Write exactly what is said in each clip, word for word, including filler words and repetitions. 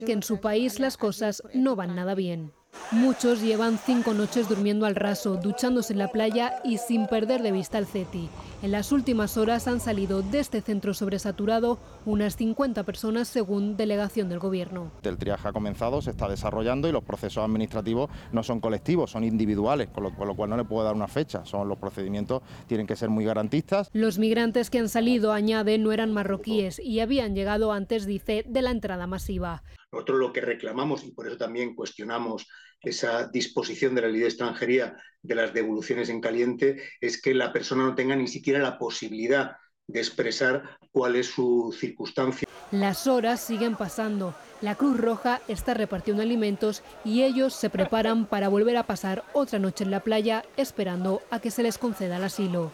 que en su país las cosas no van nada bien. Muchos llevan cinco noches durmiendo al raso, duchándose en la playa y sin perder de vista el Ceti. En las últimas horas han salido de este centro sobresaturado unas cincuenta personas según delegación del Gobierno. El triaje ha comenzado, se está desarrollando y los procesos administrativos no son colectivos, son individuales, con lo, con lo cual no le puedo dar una fecha. Son los procedimientos tienen que ser muy garantistas. Los migrantes que han salido, añade, no eran marroquíes y habían llegado antes, dice, de la entrada masiva. Nosotros lo que reclamamos, y por eso también cuestionamos esa disposición de la ley de extranjería de las devoluciones en caliente, es que la persona no tenga ni siquiera la posibilidad de expresar cuál es su circunstancia. Las horas siguen pasando. La Cruz Roja está repartiendo alimentos y ellos se preparan para volver a pasar otra noche en la playa esperando a que se les conceda el asilo.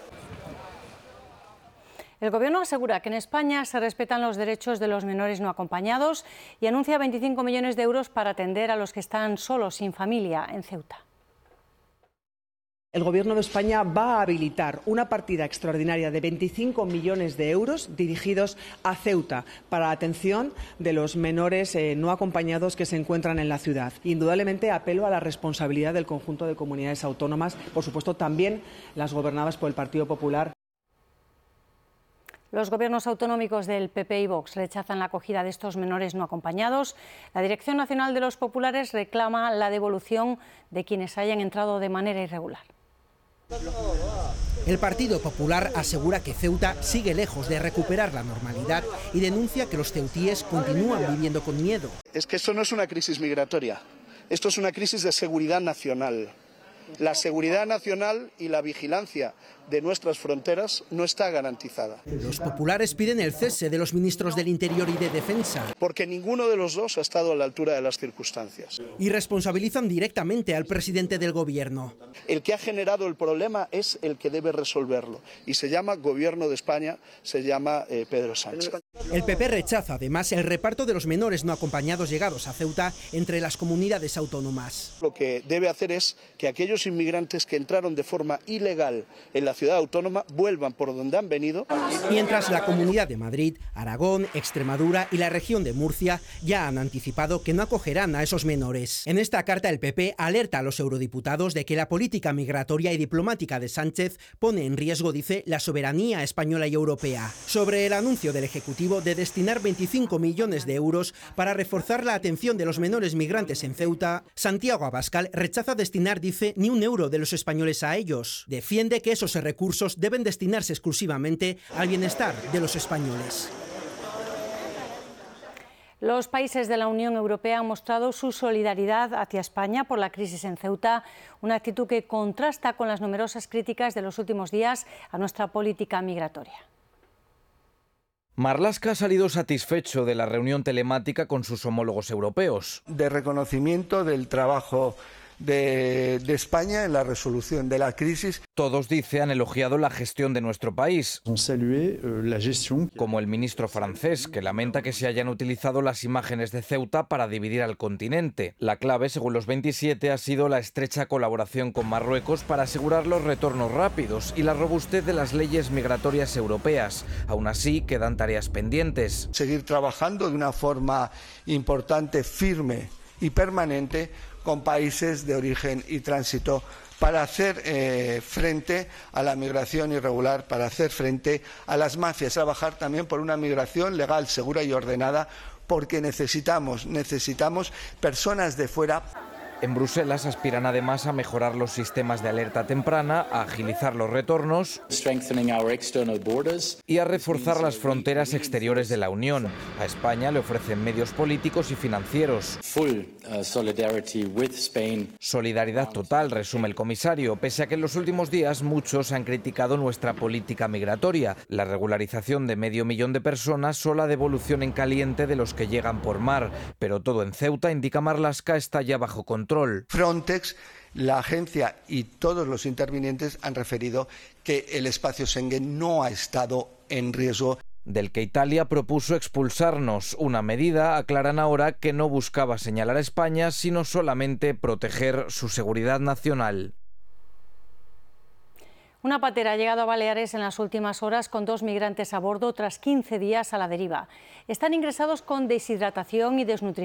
El Gobierno asegura que en España se respetan los derechos de los menores no acompañados y anuncia veinticinco millones de euros para atender a los que están solos, sin familia, en Ceuta. El Gobierno de España va a habilitar una partida extraordinaria de veinticinco millones de euros dirigidos a Ceuta para la atención de los menores eh, no acompañados que se encuentran en la ciudad. Indudablemente apelo a la responsabilidad del conjunto de comunidades autónomas, por supuesto también las gobernadas por el Partido Popular. Los gobiernos autonómicos del P P y Vox rechazan la acogida de estos menores no acompañados. La Dirección Nacional de los Populares reclama la devolución de quienes hayan entrado de manera irregular. El Partido Popular asegura que Ceuta sigue lejos de recuperar la normalidad y denuncia que los ceutíes continúan viviendo con miedo. Es que esto no es una crisis migratoria, esto es una crisis de seguridad nacional. La seguridad nacional y la vigilancia de nuestras fronteras no está garantizada. Los populares piden el cese de los ministros del Interior y de Defensa. Porque ninguno de los dos ha estado a la altura de las circunstancias. Y responsabilizan directamente al presidente del Gobierno. El que ha generado el problema es el que debe resolverlo. Y se llama Gobierno de España, se llama eh, Pedro Sánchez. El P P rechaza además el reparto de los menores no acompañados llegados a Ceuta entre las comunidades autónomas. Lo que debe hacer es que aquellos inmigrantes que entraron de forma ilegal en la ciudad autónoma vuelvan por donde han venido. Mientras la Comunidad de Madrid, Aragón, Extremadura y la región de Murcia ya han anticipado que no acogerán a esos menores. En esta carta el P P alerta a los eurodiputados de que la política migratoria y diplomática de Sánchez pone en riesgo, dice, la soberanía española y europea. Sobre el anuncio del Ejecutivo de destinar veinticinco millones de euros para reforzar la atención de los menores migrantes en Ceuta, Santiago Abascal rechaza destinar, dice, ni un euro de los españoles a ellos. Defiende que esos recursos deben destinarse exclusivamente al bienestar de los españoles. Los países de la Unión Europea han mostrado su solidaridad hacia España por la crisis en Ceuta, una actitud que contrasta con las numerosas críticas de los últimos días a nuestra política migratoria. Marlaska ha salido satisfecho de la reunión telemática con sus homólogos europeos. De reconocimiento del trabajo De, de España en la resolución de la crisis. Todos, dice, han elogiado la gestión de nuestro país, como el ministro francés, que lamenta que se hayan utilizado las imágenes de Ceuta para dividir al continente. La clave, según los veintisiete, ha sido la estrecha colaboración con Marruecos para asegurar los retornos rápidos y la robustez de las leyes migratorias europeas. Aún así, quedan tareas pendientes. Seguir trabajando de una forma importante, firme y permanente con países de origen y tránsito para hacer eh, frente a la migración irregular, para hacer frente a las mafias, trabajar también por una migración legal, segura y ordenada, porque necesitamos, necesitamos personas de fuera. En Bruselas aspiran además a mejorar los sistemas de alerta temprana, a agilizar los retornos y a reforzar las fronteras exteriores de la Unión. A España le ofrecen medios políticos y financieros. Solidaridad total, resume el comisario, pese a que en los últimos días muchos han criticado nuestra política migratoria, la regularización de medio millón de personas o la devolución en caliente de los que llegan por mar. Pero todo en Ceuta, indica Marlaska, está ya bajo control. Frontex, la agencia y todos los intervinientes han referido que el espacio Schengen no ha estado en riesgo. Del que Italia propuso expulsarnos, una medida, aclaran ahora, que no buscaba señalar a España, sino solamente proteger su seguridad nacional. Una patera ha llegado a Baleares en las últimas horas con dos migrantes a bordo tras quince días a la deriva. Están ingresados con deshidratación y desnutrición.